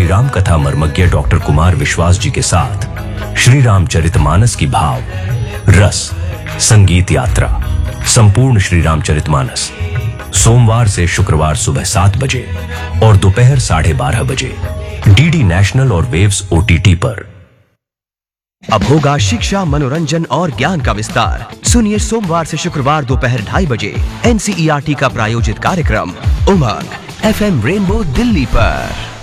राम कथा मर्मज्ञ डॉक्टर कुमार विश्वास जी के साथ श्री रामचरितमानस की भाव रस संगीत यात्रा संपूर्ण श्री रामचरितमानस सोमवार से शुक्रवार सुबह 7 बजे और दोपहर 12:30 बजे डीडी नेशनल और वेव्स OTT पर। अब होगा शिक्षा, मनोरंजन और ज्ञान का विस्तार। सुनिए सोमवार से शुक्रवार दोपहर 2:30 बजे NCERT का प्रायोजित कार्यक्रम उमंग FM रेनबो दिल्ली पर।